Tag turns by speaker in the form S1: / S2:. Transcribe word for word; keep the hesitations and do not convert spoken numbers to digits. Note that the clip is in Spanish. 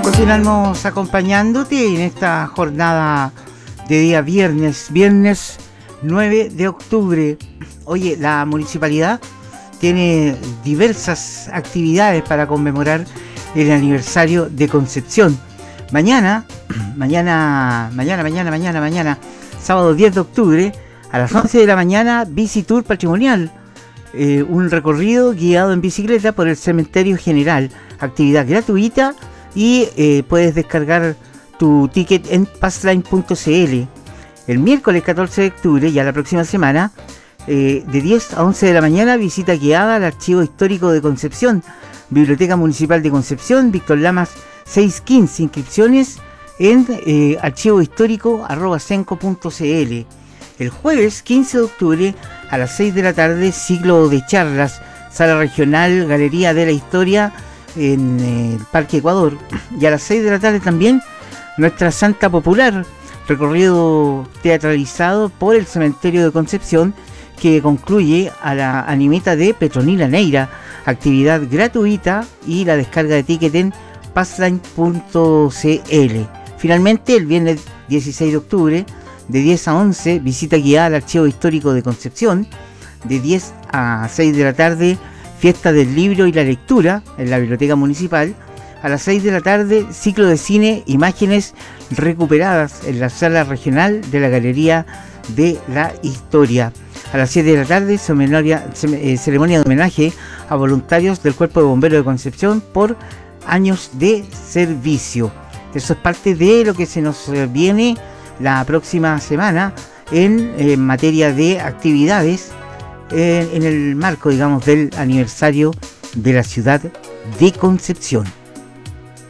S1: Continuamos acompañándote en esta jornada de día viernes, viernes nueve de octubre. Oye, la municipalidad tiene diversas actividades para conmemorar el aniversario de Concepción. Mañana, mañana, mañana, mañana, mañana, mañana, sábado diez de octubre, a las once de la mañana, Bici Tour Patrimonial. Eh, un recorrido guiado en bicicleta por el Cementerio General. Actividad gratuita y eh, puedes descargar tu ticket en passline punto c l. El miércoles catorce de octubre, ya la próxima semana, eh, de diez a once de la mañana, visita guiada al Archivo Histórico de Concepción, Biblioteca Municipal de Concepción, Víctor Lamas seiscientos quince, inscripciones en eh, archivohistórico arroba senco punto c l. El jueves quince de octubre a las seis de la tarde, ciclo de charlas, sala regional, Galería de la Historia en eh, el Parque Ecuador. Y a las seis de la tarde también, nuestra Santa Popular, recorrido teatralizado por el Cementerio de Concepción, que concluye a la animeta de Petronila Neira, actividad gratuita y la descarga de ticket en passline punto c l. Finalmente, el viernes dieciséis de octubre, de diez a once, visita guiada al Archivo Histórico de Concepción. De diez a seis de la tarde, fiesta del libro y la lectura en la Biblioteca Municipal. A las seis de la tarde, ciclo de cine, imágenes recuperadas en la sala regional de la Galería de la Historia. A las siete de la tarde, ceremonia, ceremonia de homenaje a voluntarios del Cuerpo de Bomberos de Concepción por años de servicio. Eso es parte de lo que se nos viene la próxima semana en, en materia de actividades en, en el marco, digamos, del aniversario de la ciudad de Concepción.